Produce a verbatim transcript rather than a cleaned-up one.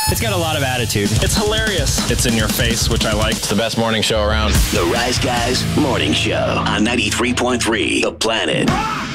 It's got a lot of attitude. It's hilarious. It's in your face, which I like. It's the best morning show around. The Rise Guys Morning Show on ninety-three point three The Planet.